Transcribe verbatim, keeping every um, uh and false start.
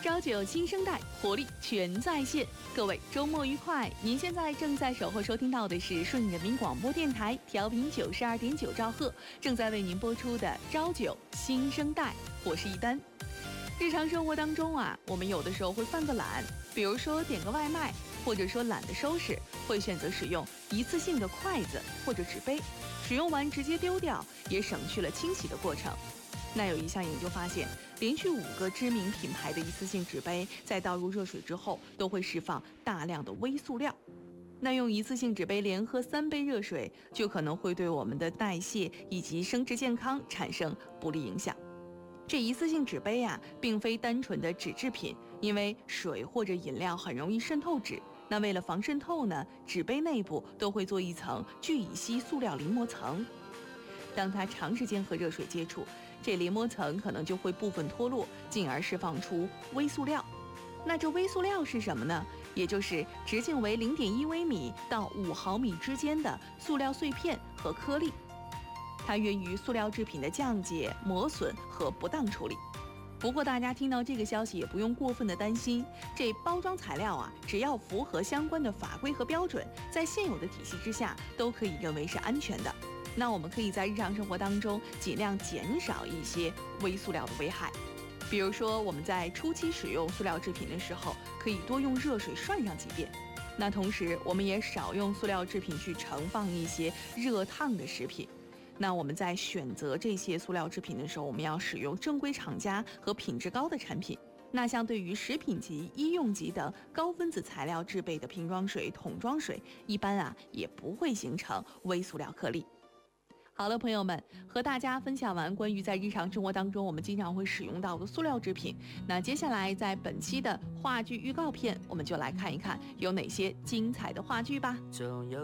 朝九新生代，活力全在线。各位周末愉快！您现在正在守候收听到的是顺人民广播电台，调频九十二点九兆赫，正在为您播出的朝九新生代，我是一丹。日常生活当中啊，我们有的时候会犯个懒，比如说点个外卖，或者说懒得收拾，会选择使用一次性的筷子或者纸杯，使用完直接丢掉，也省去了清洗的过程。那有一项研究发现，连续五个知名品牌的一次性纸杯在倒入热水之后都会释放大量的微塑料。那用一次性纸杯连喝三杯热水，就可能会对我们的代谢以及生殖健康产生不利影响。这一次性纸杯啊，并非单纯的纸制品，因为水或者饮料很容易渗透纸。那为了防渗透呢，纸杯内部都会做一层聚乙烯塑料淋膜层。当它长时间和热水接触，这淋膜层可能就会部分脱落，进而释放出微塑料。那这微塑料是什么呢？也就是直径为 零点一微米到五毫米之间的塑料碎片和颗粒。它源于塑料制品的降解、磨损和不当处理。不过大家听到这个消息也不用过分的担心，这包装材料啊，只要符合相关的法规和标准，在现有的体系之下，都可以认为是安全的。那我们可以在日常生活当中尽量减少一些微塑料的危害。比如说我们在初期使用塑料制品的时候，可以多用热水涮上几遍。那同时我们也少用塑料制品去盛放一些热烫的食品。那我们在选择这些塑料制品的时候，我们要使用正规厂家和品质高的产品。那相对于食品级、医用级等高分子材料制备的瓶装水、桶装水，一般啊也不会形成微塑料颗粒。好了，朋友们，和大家分享完关于在日常生活当中我们经常会使用到的塑料制品。那接下来在本期的话剧预告片，我们就来看一看有哪些精彩的话剧吧。